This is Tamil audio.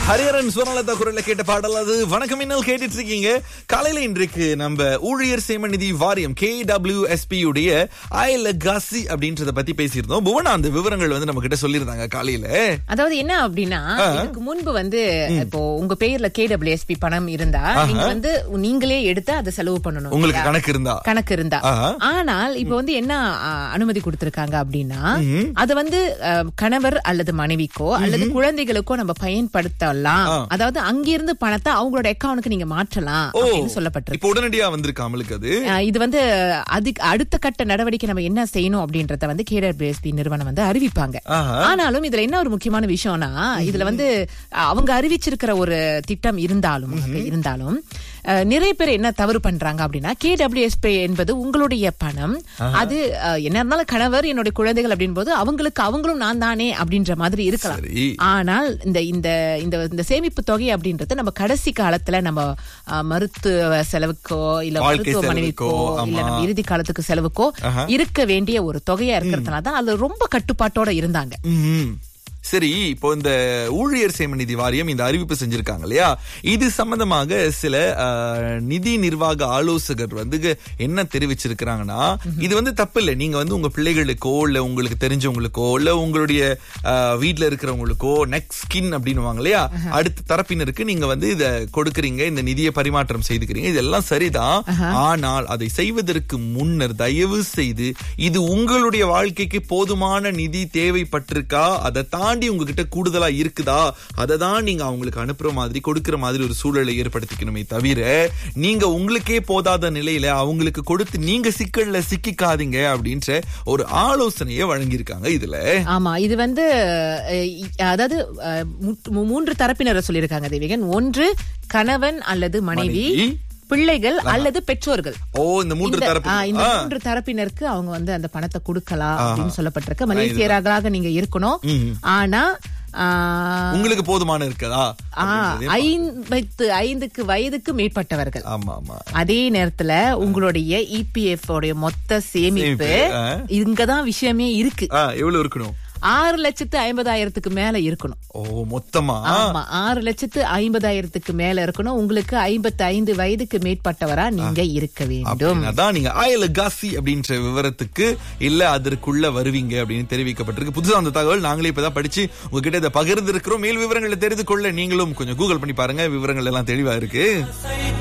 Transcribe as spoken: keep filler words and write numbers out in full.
ஹரிஹரன் சுவர்ணலதா குரல்ல கேட்ட பாடல் அது. வணக்கம், இன்னும் கேட்டுட்டு இருக்கீங்க. காலையில இன்றைக்கு நம்ம ஊழியர் சேம நிதி வாரியம் கே டபிள்யூ எஸ் பி உடைய ஐ லெகாசி அப்படின்றத பத்தி பேசியிருந்தோம். புவனா அந்த விவரங்கள் வந்து நம்ம கிட்ட சொல்லியிருந்தாங்க காலையில. அதாவது என்ன அப்படின்னா, இதுக்கு முன்பு வந்து இப்போ உங்க பேர்ல கே டபிள்யூ எஸ் பி பணம் இருந்தா நீங்க வந்து நீங்களே எடுத்து அதை செலவு பண்ணணும். உங்களுக்கு கணக்கு இருந்தா கணக்கு இருந்தா ஆனால் இப்ப வந்து என்ன அனுமதி கொடுத்திருக்காங்க அப்படின்னா, அது வந்து கணவர் அல்லது மனைவிக்கோ அல்லது குழந்தைகளுக்கோ நம்ம பயன்படுத்தலாம். அதாவது அங்கிருந்து பணத்தை அவங்களோட அக்கவுண்ட்க்கு நீங்க மாற்றலாம் அப்படின்னு சொல்லப்பட்டிருக்கு. இப்போ உடனடியா வந்திருக்கு அமலுக்கு அது. இது வந்து அதுக்கு அடுத்த கட்ட நடவடிக்கை நம்ம என்ன செய்யணும் அப்படின்றத வந்து கே டபிள்யூ எஸ் பி நிறுவனம் வந்து அறிவிப்பாங்க. ஆனாலும் இதுல என்ன ஒரு முக்கியமான விஷயம்னா, இதுல வந்து அவங்க அறிவிச்சிருக்கிற ஒரு திட்டம் இருந்தாலும் இருந்தாலும் நிறைய பேர் என்ன தவறு பண்றாங்க அப்படின்னா, கே டபிள்யூ எஸ் பி என்பது உங்களுடைய பணம், அது என்ன இருந்தாலும் கணவர் என்னுடைய குழந்தைகள் அப்படின் போது அவங்களுக்கு அவங்களும் நான் தானே அப்படின்ற மாதிரி இருக்கலாம். ஆனால் இந்த இந்த இந்த சேமிப்பு தொகை அப்படின்றது நம்ம கடைசி காலத்துல நம்ம மருத்துவ செலவுக்கோ இல்ல மருத்துவ மனைவிக்கோ இல்ல நம்ம இறுதி காலத்துக்கு செலவுக்கோ இருக்க வேண்டிய ஒரு தொகையா இருக்கிறதுனால தான் அது ரொம்ப கட்டுப்பாட்டோட இருந்தாங்க. சரி, இப்போ இந்த ஊழியர் சேம நிதி வாரியம் இந்த அறிவிப்பு செஞ்சிருக்காங்க இல்லையா, இது சம்பந்தமாக சில நிதி நிர்வாக ஆலோசகர் வந்து என்ன தெரிவிச்சிருக்கிறாங்கன்னா, இது வந்து தப்பு இல்லை. நீங்க வந்து உங்க பிள்ளைகளுக்கோ இல்ல உங்களுக்கு தெரிஞ்சவங்களுக்கோ இல்ல உங்களுடைய வீட்டுல இருக்கிறவங்களுக்கோ நெக்ஸ்ட் ஸ்கின் அப்படின்னு இல்லையா, அடுத்த தரப்பினருக்கு நீங்க வந்து இத கொடுக்கறீங்க, இந்த நிதியை பரிமாற்றம் செய்துக்கிறீங்க, இதெல்லாம் சரிதான். ஆனால் அதை செய்வதற்கு முன்னர் தயவு செய்து இது உங்களுடைய வாழ்க்கைக்கு போதுமான நிதி தேவைப்பட்டிருக்கா, அதை தாண்டி உங்ககிட்ட கூடுதலா இருக்குதா, அதை தான் நீங்க அவங்களுக்கு அனுப்புற மாதிரி கொடுக்கிற மாதிரி ஒரு சூழலை ஏற்படுத்திக்கணுமே தவிர, நீங்க உங்களுக்கே போதாத நிலையில அவங்களுக்கு கொடுத்து நீங்க சிக்கல்ல சிக்கிக்காதீங்க அப்படின்ற ஒரு ஆலோசனையை வழங்கியிருக்காங்க இதுல. ஆமா, இது வந்து அதாவது மூன்று தரப்பினரை சொல்லியிருக்காங்க தேவிகன். ஒன்று கணவன் அல்லது மனைவி, பிள்ளைகள் அல்லது பெற்றோர்கள். ஓ, இந்த மூன்று தரப்பு இந்த மூன்று தரப்பினருக்கு அவங்க வந்து அந்த பணத்தை கொடுக்கலாம் அப்படின்னு சொல்லப்பட்டிருக்கு. மலேசியராக நீங்க இருக்கணும், ஆனா உங்களுக்கு போதுமான இருக்கதா, ஐம்பத்து ஐந்துக்கு வயதுக்கு மேற்பட்டவர்கள். ஆமா ஆமா. அதே நேரத்துல உங்களுடைய இபிஎஃப் உடைய மொத்த சேமிப்பு இங்கதான் விஷயமே இருக்கு. எவ்வளவு இருக்கணும்? ஆறு லட்சத்து ஐம்பதாயிரத்துக்கு மேல இருக்கணும். ஓ, மொத்தமா? ஆமா, ஆறு லட்சத்து ஐம்பதாயிரத்துக்கு மேல இருக்கணும். உங்களுக்கு ஐம்பத்தி ஐந்து வயதுக்கு மேற்பட்டவரா நீங்க இருக்க வேண்டும். அதான் நீங்க ஐ லெகாசி அப்படின்ற விவரத்துக்கு இல்ல அதற்குள்ள வருவீங்க அப்படின்னு தெரிவிக்கப்பட்டிருக்கு. புதுசா அந்த தகவல் நாங்களே இப்பதான் படிச்சு உங்ககிட்ட இதை பகிர்ந்து இருக்கிறோம். மேல் விவரங்களை தெரிந்து கொள்ள நீங்களும் கொஞ்சம் கூகுள் பண்ணி பாருங்க, விவரங்கள் எல்லாம் தெளிவா இருக்கு.